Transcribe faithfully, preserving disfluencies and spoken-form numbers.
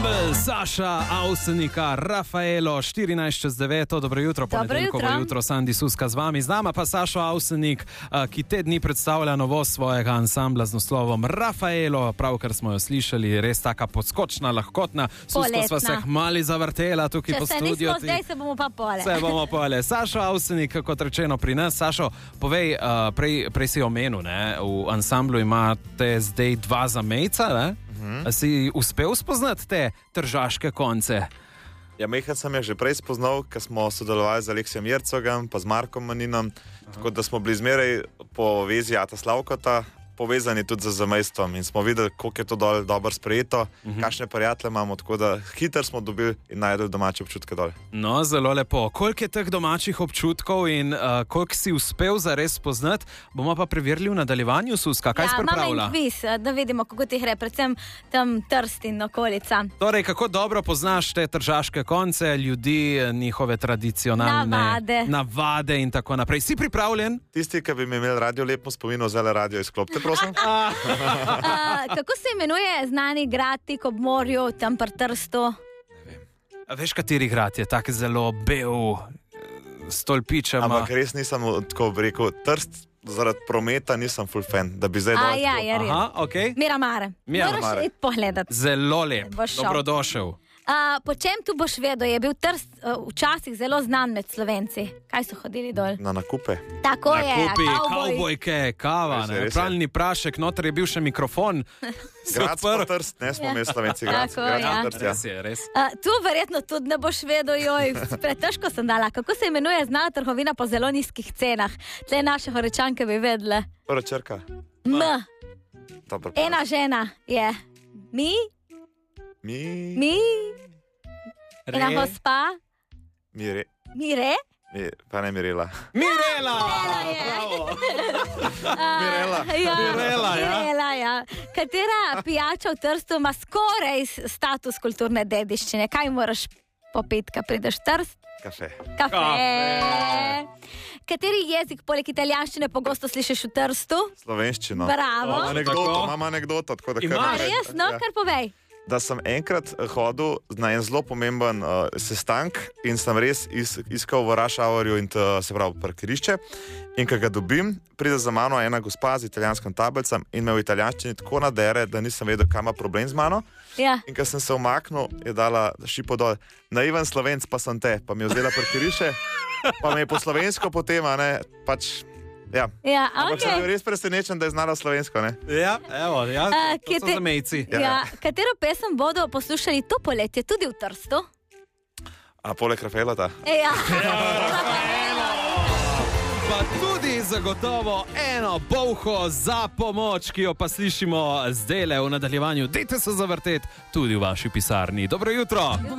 ansambl Saša Avsenika, Rafaelo, štirinajst čez devet, dobro jutro, ponedeljkovo jutro, Sandi Suska z vami, z nama pa Sašo Avsenik, ki te dni predstavlja novost svojega ansambla z naslovom Rafaelo, pravkar smo jo slišali, res taka podskočna, lahkotna, Susko sva se mali zavrtela tukaj Če po studiu. Če se nismo zdaj, se bomo pa pole. Se bomo pole. Sašo Avsenik, kot rečeno pri nas. Sašo, povej, uh, prej, prej si omenil, ne, v ansamblu imate zdaj dva zamejca, ne? Uh-huh. Si uspel spoznati te tržaške konce? Ja, Mehec sem je že prej spoznal, ker smo sodelovali z Aleksijem Jercogom pa z Markom Maninom, uh-huh. Tako da smo bili zmeraj po vezi Ata Slavkota povezani tudi z zamejstvom in smo videli, koliko je to dol dobro sprejeto, uh-huh. Kakšne prijatelje imamo, tako da hitro smo dobili in najdeli domače občutke dol. No, zelo lepo. Koliko je teh domačih občutkov in uh, koliko si uspel zares spoznati, bomo pa preverili v nadaljevanju, Suska. Kaj si pripravila? Ja, imamo in kviz, da vidimo, kako ti gre, predvsem tam Trst in okolica. Torej, kako dobro poznaš te tržaške konce, ljudi, njihove tradicionalne navade, navade in tako naprej. Si pripravljen? Tisti, ki bi mi imeli radio lepo spomino, vzeli radio izklopite. uh, kako se imenuje znani grad tik ob morju, tam pri Trstu? A veš, kateri grad je tak zelo bel, stolpičema? Ampak res nisem tako rekel, Trst zaradi prometa nisem full fan, da bi zdaj dal. Ja, je res. Aha, okay. Miramare. Moraš iti pogledati. Zelo lep, dobrodošel. Uh, po čem tu boš vedel, je bil Trst uh, včasih zelo znan med Slovenci. Kaj so hodili dol? Na nakupe. Tako na je, nakupi, kavbojke, kava, res je, ne, res pralni prašek, noter je bil še mikrofon. Gradsko Trst, ne smo imeli Slovenci, Gradsko ja. Trst, ja. Res je, res. Uh, tu verjetno tudi ne boš vedel, joj, pretežko sem dala. Kako se imenuje znana trgovina po zelo nizkih cenah? Tle naše Horečanke bi vedle. Prva črka. M. Dobro, Ena žena je. Mi? Mi? Mi? Ena gospa? Mire. Mire? Mi, pa ne Mirela. Mirela! Mirela. Ja, Mirela, ja. Mirela, ja. Katera pijača v Trstu ima skoraj status kulturne dediščine? Kaj moraš popiti, ko prideš v Trst? Kafe. Kafe. Kafe. Kateri jezik poleg italijanščine pogosto slišiš v Trstu? Slovenščino. Bravo. Imam anekdoto, imam anekdoto, tako da kar A naprej. res, no, Ja. kar povej. Da sem enkrat hodil na en zelo pomemben uh, sestank in sem res is, iskal v rush hourju in t, se pravi parkirišče. In ko ga dobim, pride za mano ena gospa z italijanskim tabelcem in me v italijanščini tako nadere, da nisem vedel, kam ima problem z mano. Ja. In ko sem se umaknil, je dala šipo dol. Naiven Slovenc pa sem te, pa mi je vzela parkirišče, pa me je po slovensko potem, a ne, pač... Ja, Ja, ampak okay. sem bil res presenečen, da je znala slovensko, ne? Ja, evo, ja, Uh, to so zamejci. Ja. Ja, katero pesem bodo poslušali to poletje tudi v Trstu? A poleg Rafaelota? Ja. Pa tudi zagotovo eno bolho za pomoč, ki jo pa slišimo zdajle v nadaljevanju. Dajte se zavrteti tudi v vaši pisarni. Dobro jutro!